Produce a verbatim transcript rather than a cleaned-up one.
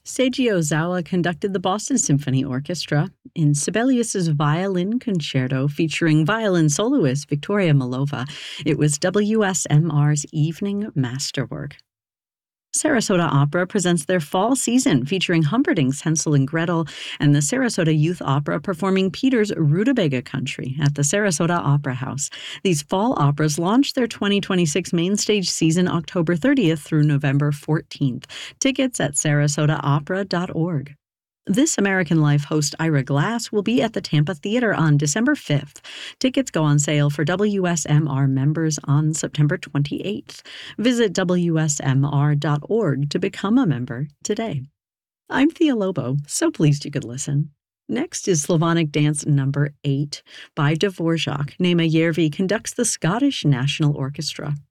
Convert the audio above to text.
Seiji Ozawa conducted the Boston Symphony Orchestra in Sibelius's Violin Concerto featuring violin soloist Victoria Malova. It was W S M R's evening masterwork. Sarasota Opera presents their fall season featuring Humperdinck's Hansel and Gretel and the Sarasota Youth Opera performing Peter's Rutabaga Country at the Sarasota Opera House. These fall operas launch their twenty twenty-six main stage season October thirtieth through November fourteenth. Tickets at sarasota opera dot org. This American Life host Ira Glass will be at the Tampa Theater on December fifth. Tickets go on sale for W S M R members on September twenty-eighth. Visit W S M R dot org to become a member today. I'm Thea Lobo, so pleased you could listen. Next is Slavonic Dance Number eight by Dvorak. Nema Järvi conducts the Scottish National Orchestra.